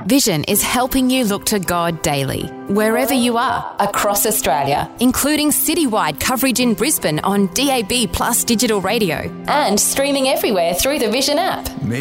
Vision is helping you look to God daily, wherever you are, across Australia, including citywide coverage in Brisbane on DAB+ digital radio, and streaming everywhere through the Vision app.